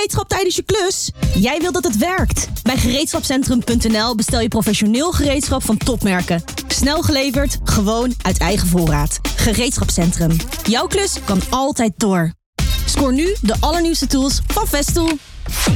gereedschap tijdens je klus? Jij wilt dat het werkt. Bij gereedschapcentrum.nl bestel je professioneel gereedschap van topmerken. Snel geleverd, gewoon uit eigen voorraad. Gereedschapcentrum. Jouw klus kan altijd door. Scoor nu de allernieuwste tools van Festool.